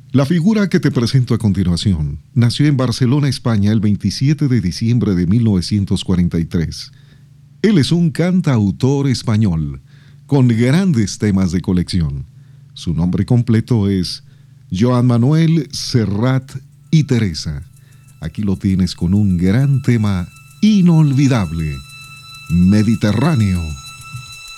La figura que te presento a continuación nació en Barcelona, España, el 27 de diciembre de 1943. Él es un cantautor español con grandes temas de colección. Su nombre completo es Joan Manuel Serrat y Teresa. Aquí lo tienes con un gran tema inolvidable, Mediterráneo.